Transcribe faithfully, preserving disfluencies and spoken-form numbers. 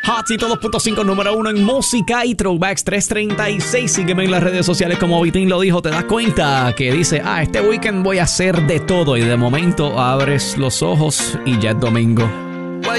Hot Cito dos punto cinco, número uno en música y throwbacks tres treinta y seis. Sígueme en las redes sociales como Vitín lo dijo. Te das cuenta que dice, ah, este weekend voy a hacer de todo. Y de momento abres los ojos y ya es domingo.